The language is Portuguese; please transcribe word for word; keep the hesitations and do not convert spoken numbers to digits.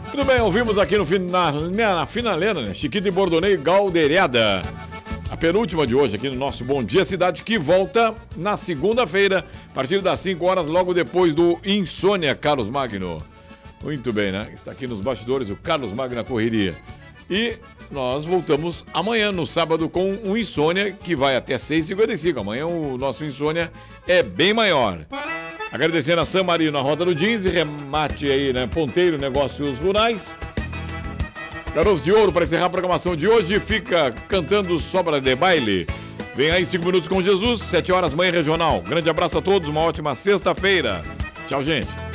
Tudo bem, ouvimos aqui no final, na finaleira, né? Chiquito e Bordonei Galdeirada. A penúltima de hoje aqui no nosso Bom Dia Cidade, que volta na segunda-feira, a partir das cinco horas, logo depois do Insônia, Carlos Magno. Muito bem, né? Está aqui nos bastidores o Carlos Magno na correria. E nós voltamos amanhã, no sábado, com o Insônia, que vai até seis e cinquenta e cinco. Amanhã o nosso Insônia é bem maior. Agradecendo a San Marino na Rota do Jeans e remate aí, né? Ponteiro Negócios Rurais. Garotos de Ouro, para encerrar a programação de hoje, fica cantando Sobra de Baile. Vem aí cinco minutos com Jesus, sete horas, manhã regional. Grande abraço a todos, uma ótima sexta-feira. Tchau, gente.